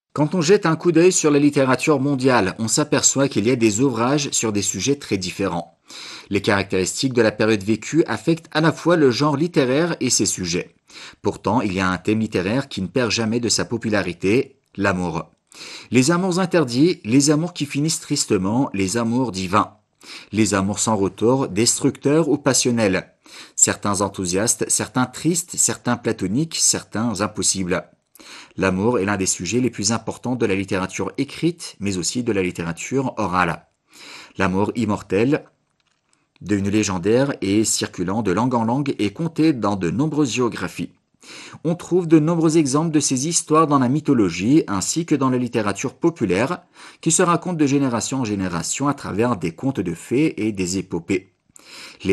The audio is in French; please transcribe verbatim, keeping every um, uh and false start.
Quand on jette un coup d'œil sur la littérature mondiale, on s'aperçoit qu'il y a des ouvrages sur des sujets très différents. Les caractéristiques de la période vécue affectent à la fois le genre littéraire et ses sujets. Pourtant, il y a un thème littéraire qui ne perd jamais de sa popularité, l'amour. Les amours interdits, les amours qui finissent tristement, les amours divins. Les amours sans retour, destructeurs ou passionnels. Certains enthousiastes, certains tristes, certains platoniques, certains impossibles. L'amour est l'un des sujets les plus importants de la littérature écrite, mais aussi de la littérature orale. L'amour immortel, devenu légendaire et circulant de langue en langue et compté dans de nombreuses géographies. On trouve de nombreux exemples de ces histoires dans la mythologie ainsi que dans la littérature populaire qui se racontent de génération en génération à travers des contes de fées et des épopées. Les